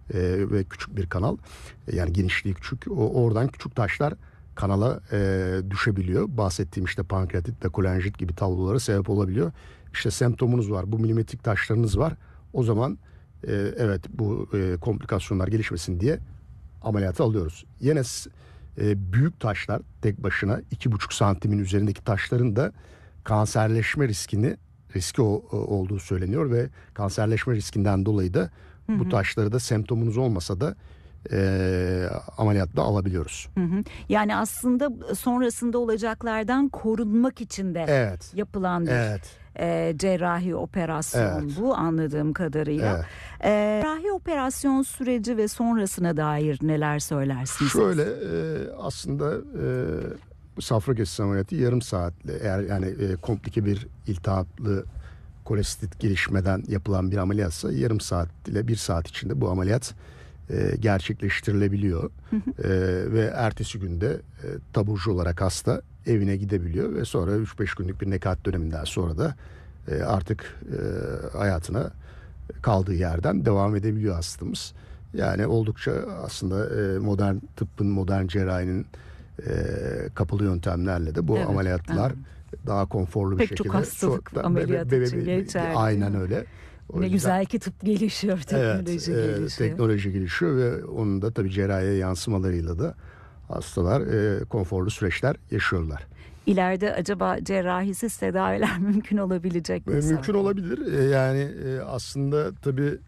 ve küçük bir kanal. Yani genişliği küçük. Oradan küçük taşlar kanala düşebiliyor. Bahsettiğim işte pankreatit ve kolenjit gibi tablolara sebep olabiliyor. İşte semptomunuz var. Bu milimetrik taşlarınız var. O zaman evet bu komplikasyonlar gelişmesin diye ameliyata alıyoruz. Yine büyük taşlar tek başına 2,5 santimin üzerindeki taşların da kanserleşme riski olduğu söyleniyor ve kanserleşme riskinden dolayı da bu taşları da semptomunuz olmasa da ameliyatla alabiliyoruz. Yani aslında sonrasında olacaklardan korunmak için de yapılan bir cerrahi operasyon bu anladığım kadarıyla. Cerrahi operasyon süreci ve sonrasına dair neler söylersiniz? Şöyle aslında safra kesesi ameliyatı yarım saatle eğer yani komplike bir iltihaplı kolestit gelişmeden yapılan bir ameliyatsa yarım saat ile 1 saat içinde bu ameliyat gerçekleştirilebiliyor. Ve ertesi günde taburcu olarak hasta evine gidebiliyor ve sonra 3-5 günlük bir nekaat döneminden sonra da artık hayatına kaldığı yerden devam edebiliyor hastamız. Yani oldukça aslında modern tıbbın, modern cerrahinin kapalı yöntemlerle de bu ameliyatlar daha konforlu bir şekilde. Pek çok hastalık ameliyat için geçerli. Aynen öyle. Ne güzel ki tıp gelişiyor, teknoloji gelişiyor. Teknoloji gelişiyor ve onun da tabii cerrahiye yansımalarıyla da hastalar konforlu süreçler yaşıyorlar. İleride acaba cerrahisiz tedaviler mümkün olabilecek mi? Mümkün olabilir. Yani aslında tabii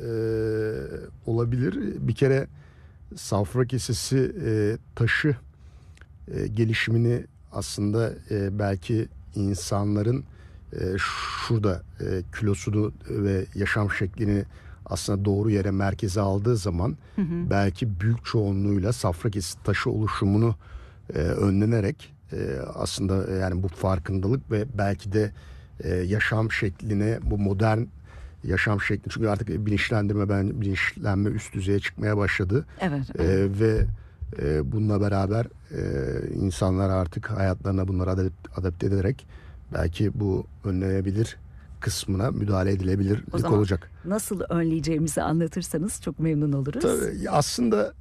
olabilir. Bir kere safra kesesi taşı gelişimini aslında belki insanların şurada kilosunu ve yaşam şeklini aslında doğru yere merkeze aldığı zaman belki büyük çoğunluğuyla safra kesesi taşı oluşumunu önlenerek aslında yani bu farkındalık ve belki de yaşam şekline bu modern yaşam şekli çünkü artık bilinçlenme üst düzeye çıkmaya başladı. Ve bununla beraber insanlar artık hayatlarına bunları adapte ederek belki bu önlenebilir kısmına müdahale edilebilirlik olacak. Nasıl önleyeceğimizi anlatırsanız çok memnun oluruz. Tabii, aslında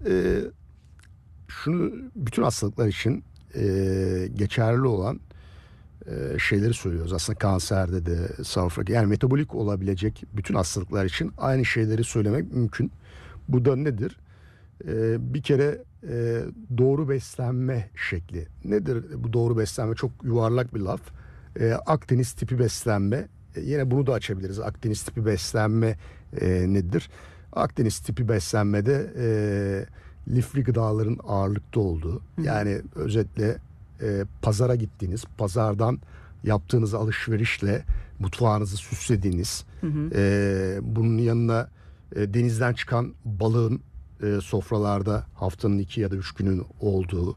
şunu bütün hastalıklar için geçerli olan şeyleri söylüyoruz. Aslında kanserde de safra yani metabolik olabilecek bütün hastalıklar için aynı şeyleri söylemek mümkün. Bu da nedir? Bir kere doğru beslenme şekli. Nedir bu doğru beslenme? Çok yuvarlak bir laf. Akdeniz tipi beslenme. Yine bunu da açabiliriz. Akdeniz tipi beslenme nedir? Akdeniz tipi beslenmede lifli gıdaların ağırlıkta olduğu. Yani özetle pazara gittiğiniz, pazardan yaptığınız alışverişle mutfağınızı süslediğiniz, bunun yanına denizden çıkan balığın sofralarda haftanın 2 ya da 3 günün olduğu,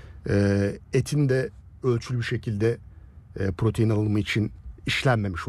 etin de ölçülü bir şekilde protein alımı için işlenmemiş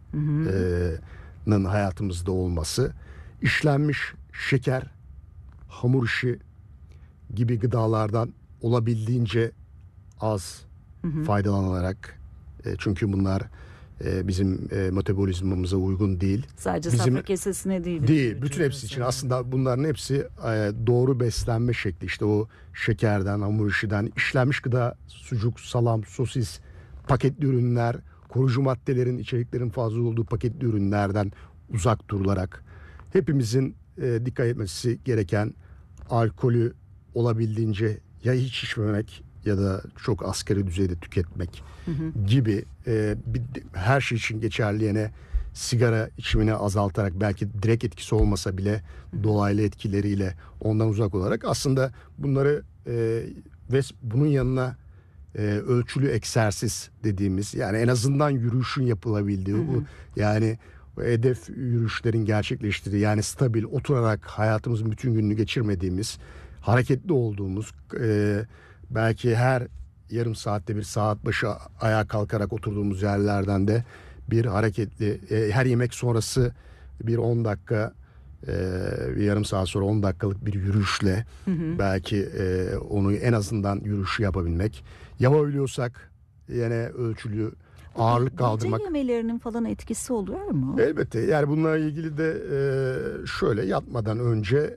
olanının hayatımızda olması, işlenmiş şeker, hamur işi gibi gıdalardan olabildiğince az faydalanarak çünkü bunlar bizim metabolizmamıza uygun değil. Sadece safra kesesine değil. Bütün hepsi için aslında bunların hepsi doğru beslenme şekli. İşte o şekerden, hamur işiden, işlenmiş gıda, sucuk, salam, sosis, paketli ürünler, koruyucu maddelerin, içeriklerin fazla olduğu paketli ürünlerden uzak durularak hepimizin dikkat etmesi gereken alkolü olabildiğince ya hiç içmemek ya da çok asgari düzeyde tüketmek gibi her şey için geçerli yine sigara içimini azaltarak belki direkt etkisi olmasa bile dolaylı etkileriyle ondan uzak olarak aslında bunları ve bunun yanına ölçülü egzersiz dediğimiz yani en azından yürüyüşün yapılabildiği yani hedef yürüyüşlerin gerçekleştirdiği yani stabil oturarak hayatımızın bütün gününü geçirmediğimiz hareketli olduğumuz belki her yarım saatte bir saat başı ayağa kalkarak oturduğumuz yerlerden de bir hareketli her yemek sonrası bir 10 dakika bir yarım saat sonra 10 dakikalık bir yürüyüşle belki onu en azından yürüyüşü yapabilmek. Yapabiliyorsak yine ölçülü ağırlık kaldırmak. Gece yemelerinin falan etkisi oluyor mu? Elbette yani bununla ilgili de şöyle yatmadan önce